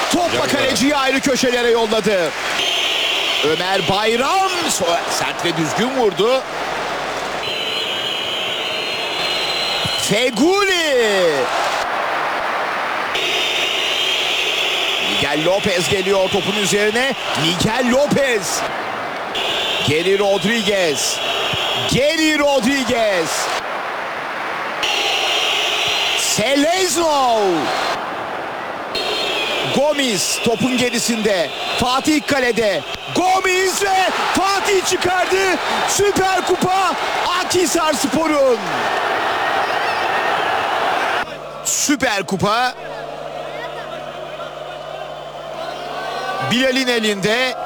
Topla kaleciyi ayrı köşelere yolladı. Ömer Bayram sert ve düzgün vurdu. Feguli. Miguel Lopez geliyor topun üzerine. Miguel Lopez. Geri Rodriguez. Geri Rodriguez. Selezno. Gomis topun gerisinde. Fatih kalede. Gomis ve Fatih çıkardı. Süper Kupa Akhisarspor'un. Süper Kupa Bilal'in elinde.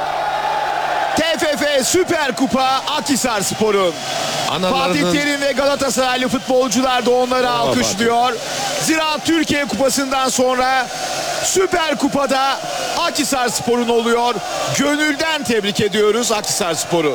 TFF Süper Kupa Akhisarspor'un. Fatih Terim ve Galatasaraylı futbolcular da onları alkışlıyor. Ziraat Türkiye Kupası'ndan sonra Süper Kupa'da Akhisarspor'un oluyor. Gönülden tebrik ediyoruz Akhisarspor'u.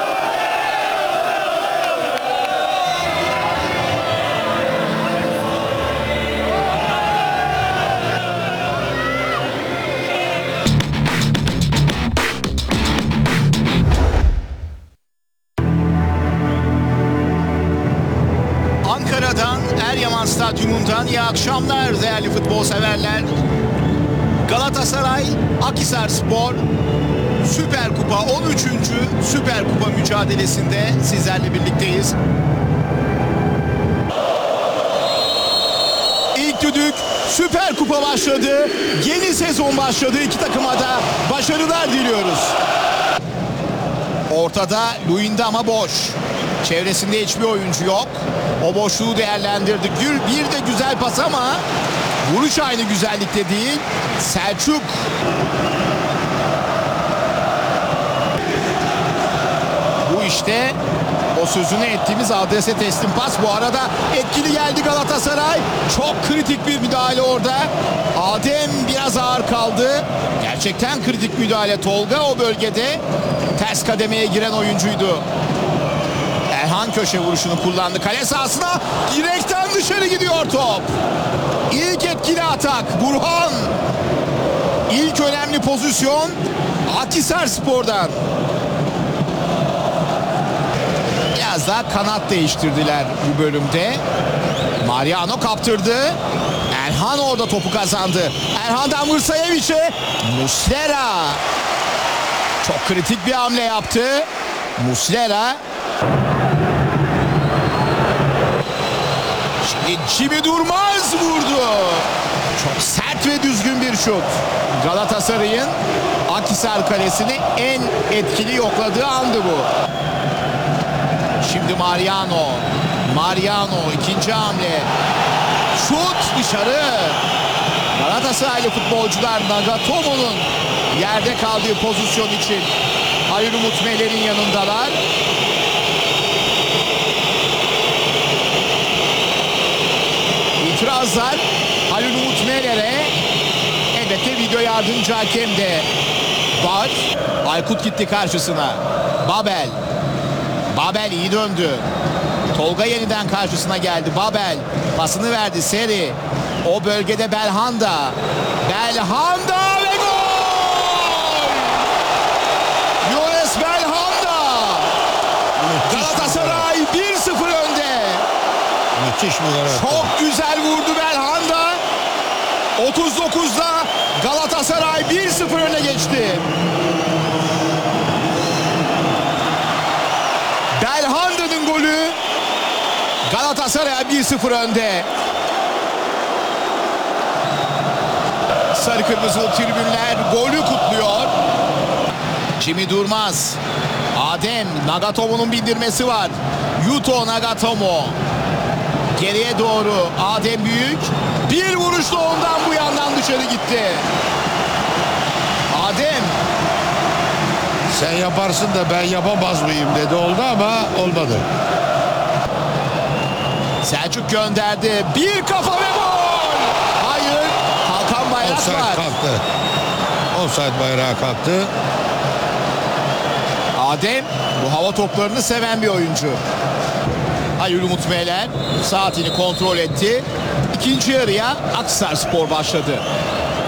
Ankara'dan, Eryaman Stadyumundan iyi akşamlar değerli futbol severler. Galatasaray, Akhisarspor Süper Kupa 13. Süper Kupa mücadelesinde sizlerle birlikteyiz. İlk düdük, Süper Kupa başladı. Yeni sezon başladı. İki takıma da başarılar diliyoruz. Ortada Luyendama boş. Çevresinde hiçbir oyuncu yok. O boşluğu değerlendirdik. Bir de güzel pas ama vuruş aynı güzellikte değil. Selçuk. Bu işte o sözünü ettiğimiz adrese teslim pas. Bu arada etkili geldi Galatasaray. Çok kritik bir müdahale orada. Adem biraz ağır kaldı. Gerçekten kritik müdahale. Tolga o bölgede ters kademeye giren oyuncuydu. Erhan köşe vuruşunu kullandı. Kale sahasına direkten dışarı gidiyor top. İlk etkili atak Burhan. İlk önemli pozisyon Akhisarspor'dan. Biraz daha kanat değiştirdiler bu bölümde. Mariano kaptırdı. Erhan orada topu kazandı. Erhan'dan Mırsayevic'e Muslera. Çok kritik bir hamle yaptı. Muslera. Şimdi Jimmy Durmaz vurdu. Çok sert ve düzgün bir şut. Galatasaray'ın Akhisar kalesini en etkili yokladığı andı bu. Şimdi Mariano. Mariano ikinci hamle. Şut dışarı. Galatasaraylı futbolcular Nagatomo'nun yerde kaldığı pozisyon için Halil Umut Meler'in yanındalar. İtirazlar Halil Umut Meler'e. Elbette video yardımcı hakem de var. Aykut gitti karşısına. Babel. Babel iyi döndü. Tolga yeniden karşısına geldi. Babel pasını verdi. Seri. O bölgede Belhanda. Belhanda ve gol! Yunus Belhanda. Galatasaray 1-0 önde. Müthiş müdahale. Çok güzel vurdu Belhanda. 39'da Galatasaray 1-0 öne geçti. Belhanda'nın golü Galatasaray 1-0 önde. Sarı kırmızılı tribünler golü kutluyor. Jimmy Durmaz. Adem Nagatomo'nun bindirmesi var. Yuto Nagatomo. Geriye doğru Adem Büyük. Bir vuruşla ondan bu yandan dışarı gitti. Adem. Sen yaparsın da ben yapamaz mıyım dedi oldu ama olmadı. Selçuk gönderdi. Bir kafa ve gol. Hayır. Kalkan bayrak Offside var. kalktı. Offside bayrağı kalktı. Adem bu hava toplarını seven bir oyuncu. Halil Umut Meler saatini kontrol etti. İkinci yarıya Akhisarspor başladı.